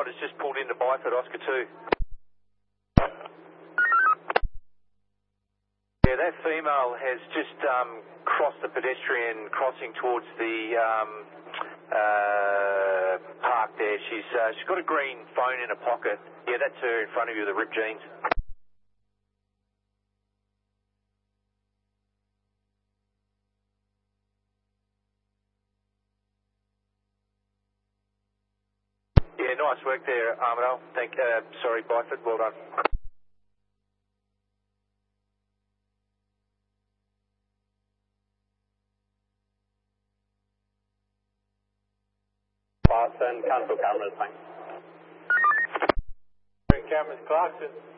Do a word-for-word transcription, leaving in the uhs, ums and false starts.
rider's just pulled into Byford, Oscar two. Yeah, that female has just um, crossed the pedestrian crossing towards the um, uh, park there. She's uh, she's got a green phone in her pocket. Yeah, that's her in front of you with the ripped jeans. Yeah, nice work there, Armadale. Thank, uh, sorry, Byford, well done. Clarkson, cancel cameras, thanks. Cameras, Clarkson.